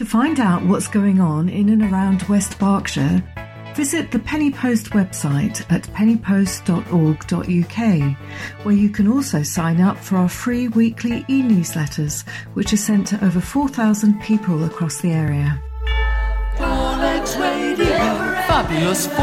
To find out what's going on in and around West Berkshire, visit the Penny Post website at pennypost.org.uk, where you can also sign up for our free weekly e-newsletters, which are sent to over 4,000 people across the area. Fabulous